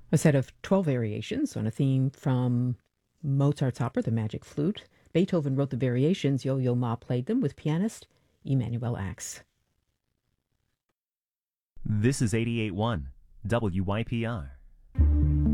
A set of 12 variations on a theme from Mozart's opera, The Magic Flute. Beethoven wrote the variations. Yo-Yo Ma played them with pianist Emanuel Ax. This is 88.1 WYPR.